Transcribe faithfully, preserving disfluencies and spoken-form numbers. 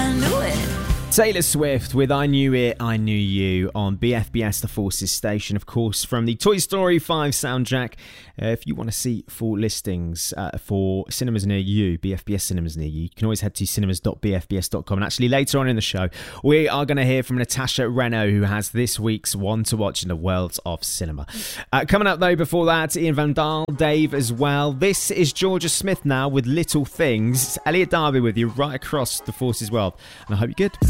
I knew it. Taylor Swift with I Knew It, I Knew You on B F B S The Forces station, of course, from the Toy Story five soundtrack. Uh, if you want to see full listings uh, for cinemas near you, B F B S cinemas near you, you can always head to cinemas dot b f b s dot com. And actually, later on in the show, we are going to hear from Natasha Reno, who has this week's one to watch in the world of cinema. Uh, coming up, though, before that, Ian Van Dahl, Dave as well. This is Georgia Smith now with Little Things. It's Elliot Darby with you right across the Forces world. And I hope you're good.